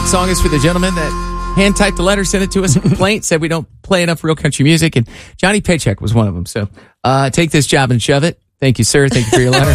song is for the gentleman that hand-typed the letter, sent it to us, a complaint, said we don't play enough real country music, and Johnny Paycheck was one of them. So take this job and shove it. Thank you, sir. Thank you for your letter.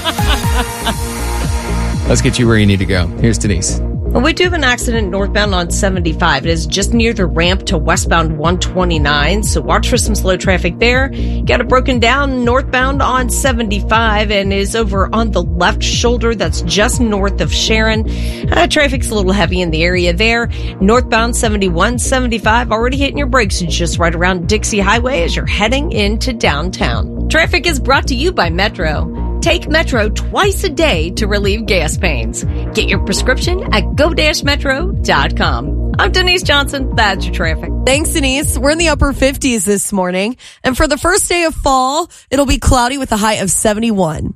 Let's get you where you need to go. Here's Denise. Well, we do have an accident northbound on 75. It is just near the ramp to westbound 129, so watch for some slow traffic there. Got it broken down northbound on 75 and is over on the left shoulder. That's just north of Sharon. Traffic's a little heavy in the area there. Northbound 71, 75, already hitting your brakes just right around Dixie Highway as you're heading into downtown. Traffic is brought to you by Metro. Take Metro twice a day to relieve gas pains. Get your prescription at go-metro.com. I'm Denise Johnson. That's your traffic. Thanks, Denise. We're in the upper 50s this morning. And for the first day of fall, it'll be cloudy with a high of 71.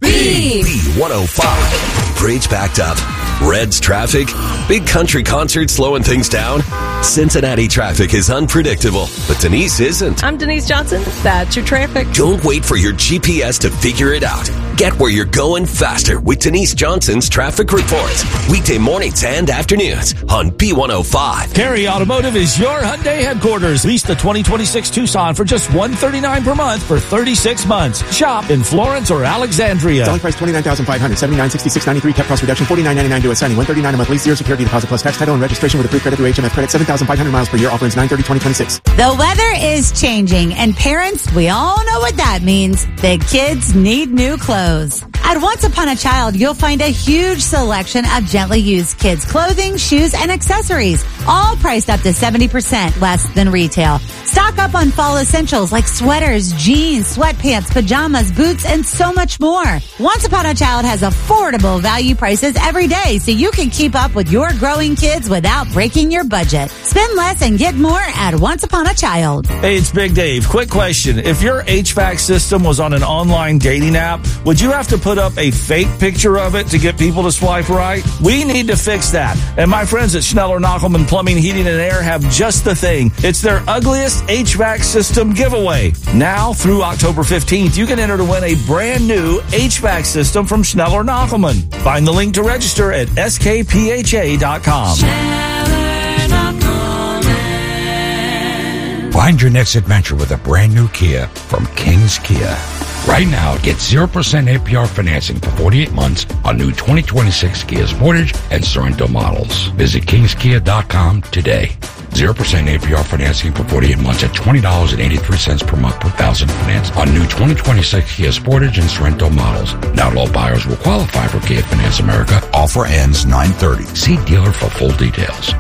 B105. Bridge backed up. Reds traffic. Big country concert slowing things down. Cincinnati traffic is unpredictable, but Denise isn't. I'm Denise Johnson. That's your traffic. Don't wait for your GPS to figure it out. Get where you're going faster with Denise Johnson's traffic reports. Weekday mornings and afternoons on B105. Carey Automotive is your Hyundai headquarters. Lease the 2026 Tucson for just $139 per month for 36 months. Shop in Florence or Alexandria. Selling price $29,500, $79,6693, kept cost reduction $49.99 due at signing, $139 a month lease, 0 security deposit plus tax, title, and registration with approved credit through HMF credit, 7,500 miles per year, offerings 9/30/2026. The weather is changing, and parents, we all know what that means. The kids need new clothes. At Once Upon a Child, you'll find a huge selection of gently used kids' clothing, shoes, and accessories, all priced up to 70% less than retail. Stock up on fall essentials like sweaters, jeans, sweatpants, pajamas, boots, and so much more. Once Upon a Child has affordable value prices every day, so you can keep up with your growing kids without breaking your budget. Spend less and get more at Once Upon a Child. Hey, it's Big Dave. Quick question. If your HVAC system was on an online dating app, would you have to put up a fake picture of it to get people to swipe right? We need to fix that. And my friends at Schneller Knockelman Plumbing, Heating, and Air have just the thing. It's their ugliest HVAC system giveaway. Now through October 15th, you can enter to win a brand new HVAC system from Schneller Knockelman. Find the link to register at skpha.com. Find your next adventure with a brand new Kia from King's Kia. Right now, get 0% APR financing for 48 months on new 2026 Kia Sportage and Sorento models. Visit kingskia.com today. 0% APR financing for 48 months at $20.83 per month per thousand finance on new 2026 Kia Sportage and Sorento models. Not all buyers will qualify for Kia Finance America. Offer ends 9/30. See dealer for full details.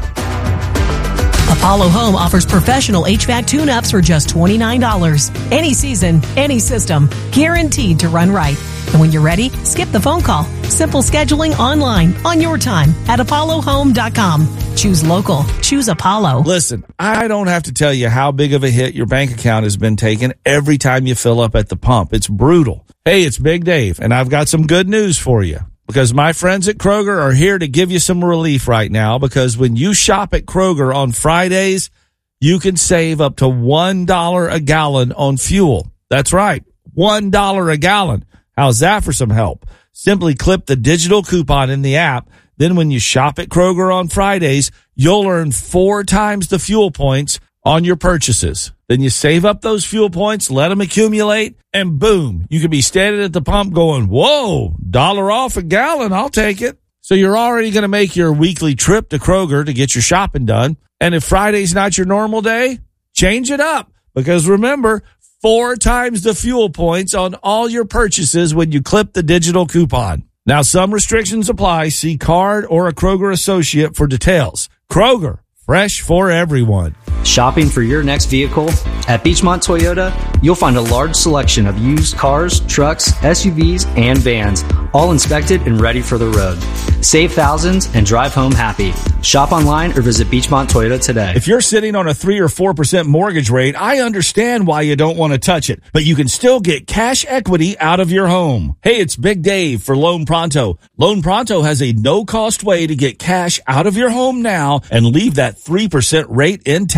Apollo Home offers professional HVAC tune-ups for just $29. Any season, any system, guaranteed to run right. And when you're ready, skip the phone call. Simple scheduling online, on your time, at apollohome.com. Choose local. Choose Apollo. Listen, I don't have to tell you how big of a hit your bank account has been taking every time you fill up at the pump. It's brutal. Hey, it's Big Dave, and I've got some good news for you. Because my friends at Kroger are here to give you some relief right now, because when you shop at Kroger on Fridays, you can save up to $1 a gallon on fuel. That's right, $1 a gallon. How's that for some help? Simply clip the digital coupon in the app. Then when you shop at Kroger on Fridays, you'll earn 4 times the fuel points on your purchases. Then you save up those fuel points, let them accumulate, and boom, you could be standing at the pump going, whoa, $1 off a gallon, I'll take it. So you're already going to make your weekly trip to Kroger to get your shopping done. And if Friday's not your normal day, change it up. Because remember, 4 times the fuel points on all your purchases when you clip the digital coupon. Now, some restrictions apply. See card or a Kroger associate for details. Kroger, fresh for everyone. Shopping for your next vehicle? At Beachmont Toyota, you'll find a large selection of used cars, trucks, SUVs, and vans, all inspected and ready for the road. Save thousands and drive home happy. Shop online or visit Beachmont Toyota today. If you're sitting on a 3 or 4% mortgage rate, I understand why you don't want to touch it, but you can still get cash equity out of your home. Hey, it's Big Dave for Loan Pronto. Loan Pronto has a no-cost way to get cash out of your home now and leave that 3% rate intact.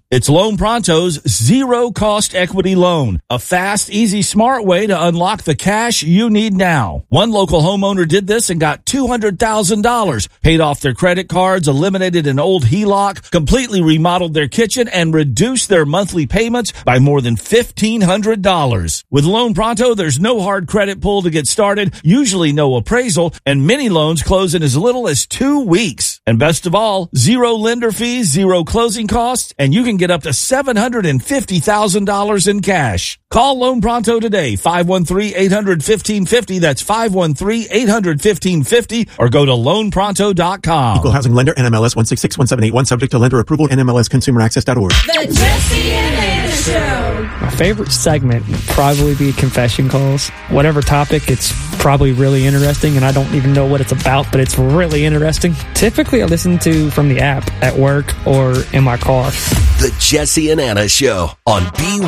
It's Loan Pronto's zero-cost equity loan. A fast, easy, smart way to unlock the cash you need now. One local homeowner did this and got $200,000, paid off their credit cards, eliminated an old HELOC, completely remodeled their kitchen, and reduced their monthly payments by more than $1,500. With Loan Pronto, there's no hard credit pull to get started, usually no appraisal, and many loans close in as little as 2 weeks. And best of all, zero lender fees, zero closing costs, and you can get up to $750,000 in cash. Call Loan Pronto today, 513-800-1550. That's 513-800-1550, or go to loanpronto.com. Equal housing lender, NMLS 1661781, subject to lender approval, NMLSconsumeraccess.org. The Jesse and Anna Show. My favorite segment would probably be confession calls. Whatever topic, it's probably really interesting, and I don't even know what it's about, but it's really interesting. Typically, I listen to from the app at work or in my car. The Jesse and Anna Show on B1.